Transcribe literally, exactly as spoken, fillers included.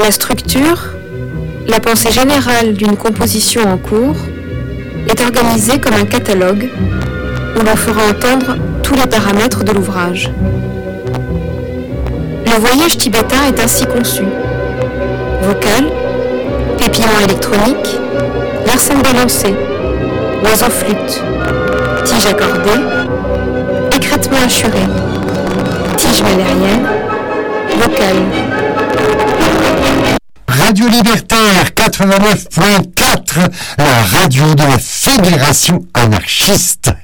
La structure, la pensée générale d'une composition en cours, est organisée comme un catalogue où l'on fera entendre tous les paramètres de l'ouvrage. Le voyage tibétain est ainsi conçu. Vocal, pépillement électronique, larcène balancée, oiseau flûte, tige accordée, écrètement assuré, tige valérienne, vocal. Radio Libertaire quatre-vingt-neuf point quatre, la radio de la Fédération anarchiste.